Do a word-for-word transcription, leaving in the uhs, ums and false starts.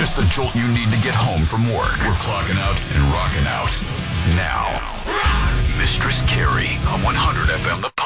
just the jolt you need to get home from work. We're clocking out and rocking out. Now, Mistress Carrie on one hundred F M.